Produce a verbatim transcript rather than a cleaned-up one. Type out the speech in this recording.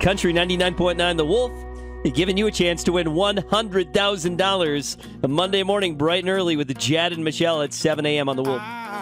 Country ninety-nine point nine The Wolf, giving you a chance to win one hundred thousand dollars a Monday morning bright and early with Jad and Michelle at seven a.m. on The Wolf.